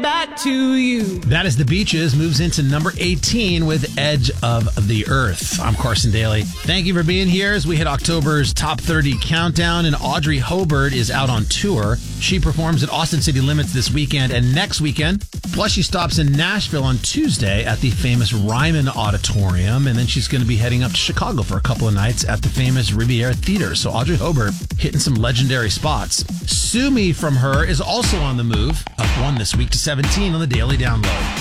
back to you. That is The Beaches, moves into number 18 with Edge of the Earth. I'm Carson Daly. Thank you for being here as we hit October's Top 30 countdown, and Audrey Hobart is out on tour. She performs at Austin City Limits this weekend and next weekend. Plus, she stops in Nashville on Tuesday at the famous Ryman Auditorium, and then she's going to be heading up to Chicago for a couple of nights at the famous Riviera Theater. So Audrey Hobart hitting some legendary spots. Sue Me from her is also on the move, up 1 this week to 17 on the Daily Download.